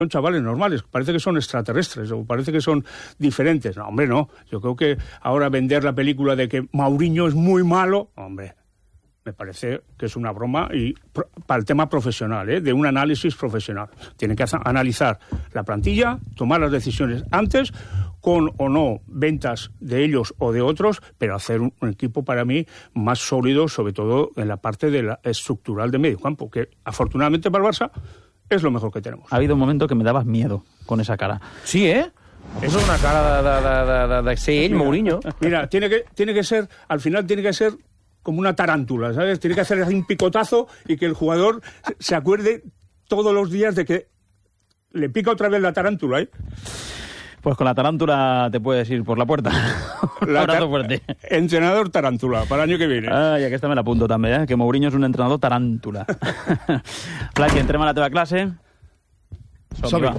Son chavales normales, parece que son extraterrestres o parece que son diferentes. No, hombre, no. Yo creo que ahora vender la película de que Mourinho es muy malo, hombre, me parece que es una broma y para el tema profesional, de un análisis profesional. Tienen que analizar la plantilla, tomar las decisiones antes, con o no ventas de ellos o de otros, pero hacer un equipo para mí más sólido, sobre todo en la parte de la estructural de medio campo, que afortunadamente para el Barça es lo mejor que tenemos. Ha habido un momento que me dabas miedo con esa cara. Sí, Eso és una cara de ser ell, Mourinho. Mira, tiene que ser, al final tiene que ser como una tarántula, ¿sabes? Tiene que hacer un picotazo y que el jugador se acuerde todos los días de que le pica otra vez la tarántula, Pues con la tarántula te puedes ir por la puerta. Un abrazo fuerte. Entrenador tarántula, para el año que viene. Ai, aquesta me l'apunto també, que Mourinho és un entrenador tarántula. Flaqui, entrem a la teva classe. Som-hi.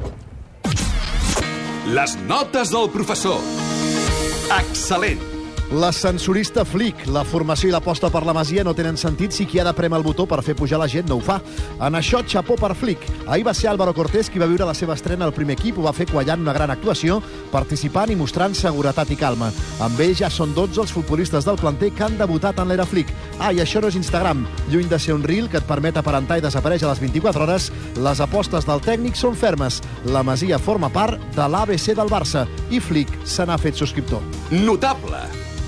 Les notes del professor. Excel·lent. L'ascensorista Flick. La formació i l'aposta per la Masia no tenen sentit si qui ha de prémer el botó per fer pujar la gent no ho fa. En això, xapó per Flick. Ahir va ser Álvaro Cortés qui va viure la seva estrena al primer equip, ho va fer quallant una gran actuació, participant i mostrant seguretat i calma. Amb ell ja són 12 els futbolistes del planter que han debutat en l'era Flick. I això no és Instagram. Lluny de ser un reel que et permet aparentar i desaparèixer a les 24 hores, les apostes del tècnic són fermes. La Masia forma part de l'ABC del Barça i Flick se n'ha fet subscriptor. Notable.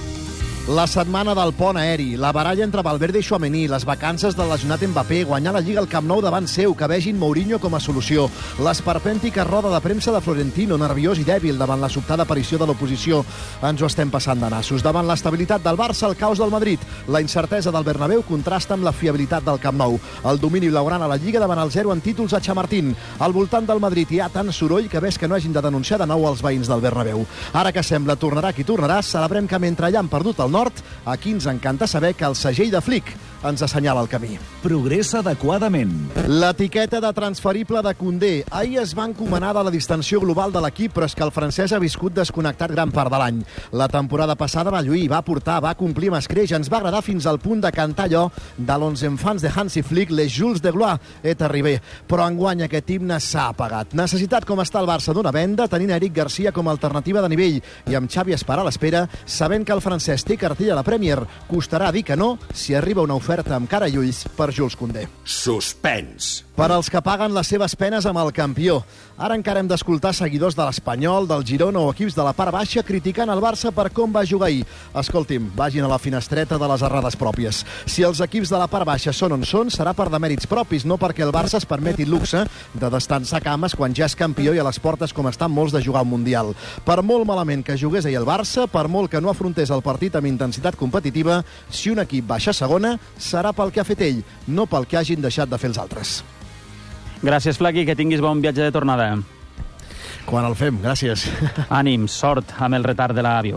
La setmana del pont aeri, la baralla entre Valverde i Tchouaméni, les vacances del lesionat Mbappé, guanyar la Lliga al Camp Nou davant seu, que vegin Mourinho com a solució, l'esperpèntica roda de premsa de Florentino, nerviós i dèbil davant la sobtada aparició de l'oposició. Ens ho estem passant de nassos. Davant l'estabilitat del Barça, el caos del Madrid. La incertesa del Bernabéu contrasta amb la fiabilitat del Camp Nou. El domini blaugrana a la Lliga davant el 0 en títols a Chamartín. Al voltant del Madrid hi ha tant soroll que ves que no hagin de denunciar de nou els veïns del Bernabéu. Ara que sembla tornarà qui tornarà, celebrem que mentre allà han perdut el nord, aquí ens encanta saber que el segell de Flick ens assenyala el camí. Progressa adequadament. L'etiqueta de transferible de Koundé. Ahir es va encomanar de la distensió global de l'equip, però és que el francès ha viscut desconnectat gran part de l'any. La temporada passada va lluir, va portar, va complir amb escreix, ens va agradar fins al punt de cantar allò de l'Ons enfants de Hansi Flick, les Jules de Gloire et arrivé. Però enguany aquest himne s'ha apagat. Necessitat com està el Barça d'una venda, tenint Eric Garcia com a alternativa de nivell i amb Xavi Esparà a l'espera, sabent que el francès té cartella a la Premier, costarà dir que no si arriba una oferta amb cara i ulls per Jules Koundé. Suspens. Per als que paguen les seves penes amb el campió. Ara encara hem d'escoltar seguidors de l'Espanyol, del Girona o equips de la part baixa criticant el Barça per com va jugar ahir. Escolti'm, vagin a la finestreta de les errades pròpies. Si els equips de la part baixa són on són, serà per demèrits propis, no perquè el Barça es permeti el luxe de destensar cames quan ja és campió i a les portes com estan molts de jugar un Mundial. Per molt malament que jugués ahir el Barça, per molt que no afrontés el partit amb intensitat competitiva, si un equip baixa a segona, serà pel que ha fet ell, no pel que hagin deixat de fer els altres. Gràcies, Flaqui, que tinguis bon viatge de tornada. Quan el fem, gràcies. Ànim, sort amb el retard de l'avió.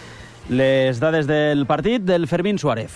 Les dades del partit del Fermín Suárez.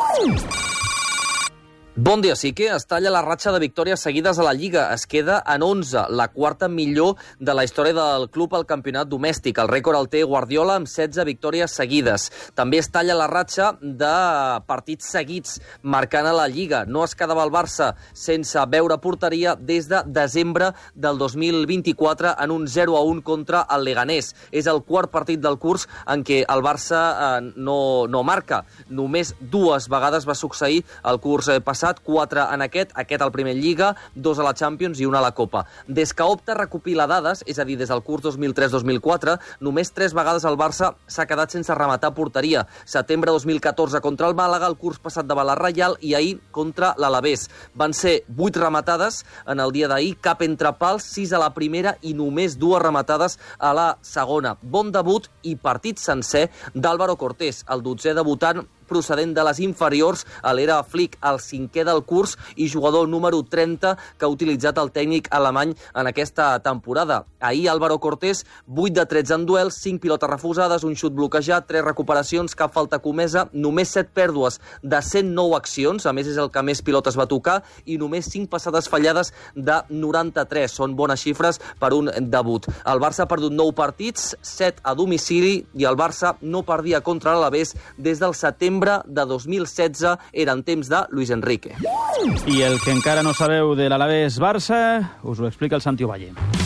Bon dia, sí que es talla la ratxa de victòries seguides a la Lliga. Es queda en 11, la quarta millor de la història del club al campionat domèstic. El rècord el té Guardiola amb 16 victòries seguides. També es talla la ratxa de partits seguits marcant a la Lliga. No es quedava el Barça sense veure porteria des de desembre del 2024 en un 0-1 contra el Leganés. És el quart partit del curs en què el Barça no marca. Només 2 vegades va succeir el curs passat, 4 en aquest al primer Lliga, 2 a la Champions i 1 a la Copa. Des que Opta recopila dades, és a dir, des del curs 2003-2004, només 3 vegades el Barça s'ha quedat sense rematar porteria. Setembre 2014 contra el Màlaga, el curs passat davant la Reial i ahir contra l'Alavés. Van ser 8 rematades en el dia d'ahir, cap entre pals, 6 a la primera i només 2 rematades a la segona. Bon debut i partit sencer d'Álvaro Cortés, el 12è debutant procedent de les inferiors a l'era Flick, el 5è del curs i jugador número 30 que ha utilitzat el tècnic alemany en aquesta temporada. Ahir Álvaro Cortés, 8 de 13 en duels, 5 pilotes refusades, un xut bloquejat, 3 recuperacions, cap falta comesa, només 7 pèrdues de 109 accions, a més és el que més pilotes va tocar, i només 5 passades fallades de 93. Són bones xifres per un debut. El Barça ha perdut 9 partits, 7 a domicili, i el Barça no perdia contra l'Alavés des del setembre de 2016, era en temps de Luis Enrique. I el que encara no sabeu de l'Alavés Barça, us ho explica el Santi Ovalle.